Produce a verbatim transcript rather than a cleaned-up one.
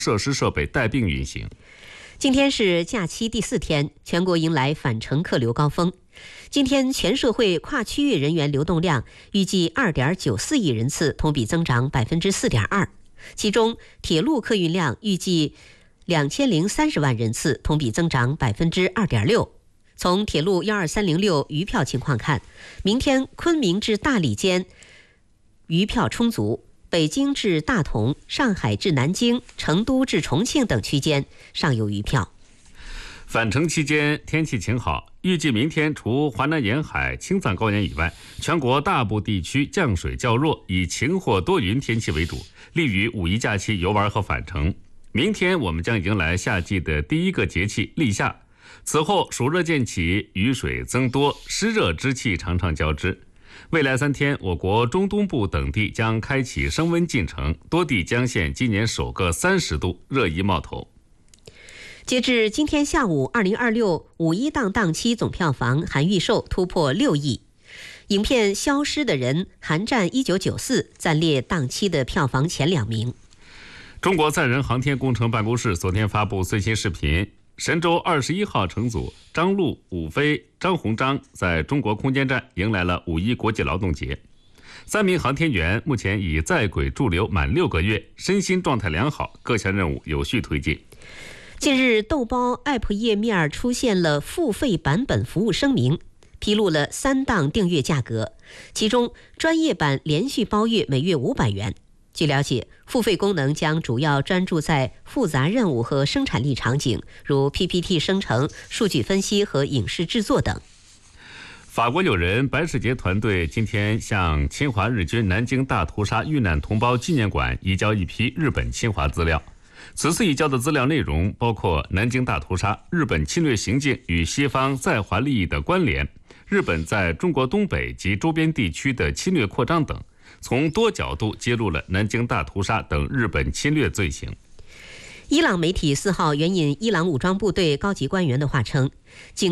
设施设备带病运行。 今天是假期第四天，全国迎来返程客流高峰。今天全社会跨区域人员流动量预计 二点九四亿人次，同比增长 百分之四点二。其中铁路客运量预计两千零三十万人次，同比增长 百分之二点六。从铁路一二三零六余票情况看，明天昆明至大理间余票充足，北京至大同、上海至南京、成都至重庆等区间尚有余票。 返程期间天气晴好，预计明天除华南沿海、青藏高原以外，全国大部地区降水较弱，以晴或多云天气为主，利于五一假期游玩和返程。明天我们将迎来夏季的第一个节气立夏，此后暑热渐起，雨水增多，湿热之气常常交织。未来三天，我国中东部等地将开启升温进程，多地将现今年首个三十度热议冒头。 截至今天下午，二零二六五一档档期总票房含预售突破六亿。影片《消失的人》韩战一九九四暂列档期的票房前两名。 中国载人航天工程办公室昨天发布最新视频，神舟二十一号乘组张陆、武飞、张鸿章在中国空间站迎来了五一国际劳动节。三名航天员目前已在轨驻留满六个月，身心状态良好，各项任务有序推进。 近日，豆包 App 页面出现了付费版本服务声明，披露了三档订阅价格，其中专业版连续包月每月五百元。据了解，付费功能将主要专注在复杂任务和生产力场景，如 P P T 生成、数据分析和影视制作等。 法国友人白世杰团队今天向侵华日军南京大屠杀遇难同胞纪念馆移交一批日本侵华资料。此次移交的资料内容包括南京大屠杀、日本侵略行径与西方在华利益的关联、日本在中国东北及周边地区的侵略扩张等，从多角度揭露了南京大屠杀等日本侵略罪行。 伊朗媒体四号援引伊朗武装部队高级官员的话称，